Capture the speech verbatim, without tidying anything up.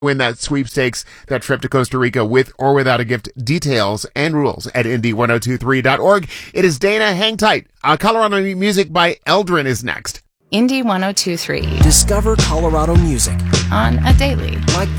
Win that sweepstakes, that trip to Costa Rica with or without a gift. Details and rules at indie ten twenty-three dot org. It is Dana. Hang tight. Uh, Colorado music by Eldrin is next. Indie ten twenty-three. Discover Colorado music on a daily. like